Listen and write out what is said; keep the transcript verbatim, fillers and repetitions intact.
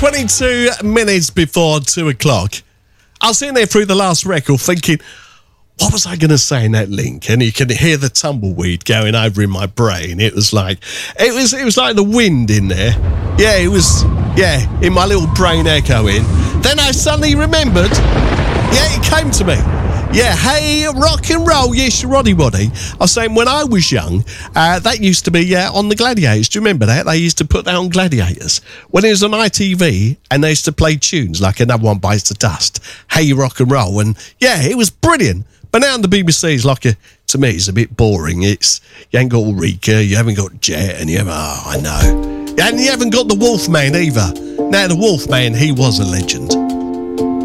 twenty-two minutes before two o'clock. I was sitting there through the last record thinking, what was I going to say in that link? And you can hear the tumbleweed going over in my brain. It was like, it was, it was like the wind in there. Yeah, it was, yeah, in my little brain echoing. Then I suddenly remembered, yeah, it came to me. Yeah, hey, rock and roll, yes, roddy waddy. I was saying when I was young, uh, that used to be uh, on the Gladiators. Do you remember that? They used to put that on Gladiators. When it was on I T V, and they used to play tunes like Another One Bites the Dust, Hey, Rock and Roll. And yeah, it was brilliant. But now on the B B C, it's like, a, to me, it's a bit boring. It's, you ain't got Ulrika, you haven't got Jet, and you haven't, oh, I know. And you haven't got the Wolfman either. Now, the Wolfman, he was a legend.